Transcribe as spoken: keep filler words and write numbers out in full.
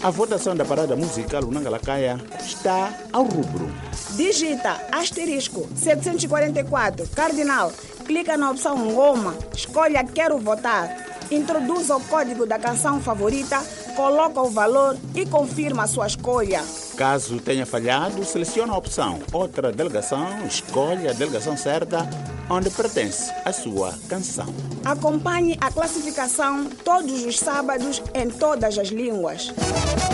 A votação da parada musical Unangalakaya está ao rubro. Digita asterisco setecentos e quarenta e quatro, cardinal, clica na opção Ngoma, escolha Quero Votar, introduza o código da canção favorita, coloca o valor e confirma a sua escolha. Caso tenha falhado, selecione a opção Outra Delegação, escolha a delegação certa onde pertence a sua canção. Acompanhe a classificação todos os sábados em todas as línguas.